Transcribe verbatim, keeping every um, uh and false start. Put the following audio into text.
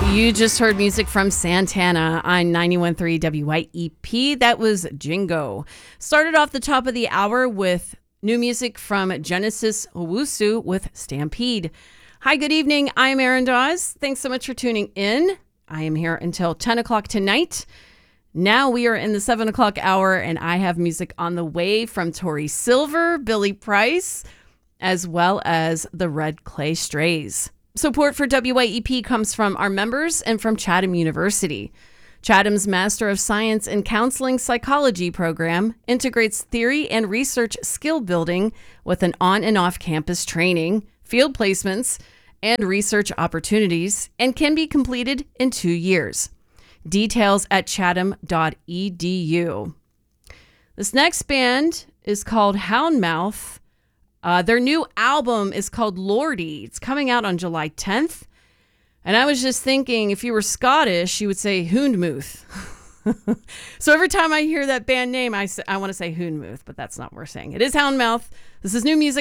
You just heard music from Santana on ninety-one point three W Y E P. That was Jingo. Started off the top of the hour with new music from Genesis Owusu with Stampede. Hi, good evening. I'm Erin Dawes. Thanks so much for tuning in. I am here until ten o'clock tonight. Now we are in the seven o'clock hour, and I have music on the way from Tori Silver, Billy Price, as well as the Red Clay Strays. Support for W Y E P comes from our members and from Chatham University. Chatham's Master of Science in Counseling Psychology program integrates theory and research skill building with an on and off campus training, field placements, and research opportunities, and can be completed in two years. Details at chatham dot e d u. This next band is called Houndmouth. Uh, their new album is called Lordy. It's coming out on July tenth. And I was just thinking, if you were Scottish, you would say Houndmouth. So every time I hear that band name, I, I want to say Houndmouth, but that's not what we're saying. It is Houndmouth. This is new music